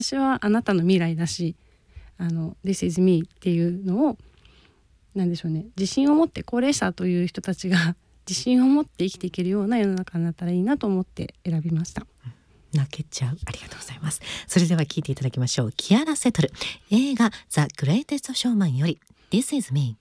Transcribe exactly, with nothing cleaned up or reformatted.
私はあなたの未来だし、あの This is me っていうのをなんでしょうね、自信を持って、高齢者という人たちが自信を持って生きていけるような世の中になったらいいなと思って選びました。 泣けちゃう。ありがとうございます。それでは聞いていただきましょう。キアラ・セトル、映画ザ・グレイテスト・ショーマンより This is me。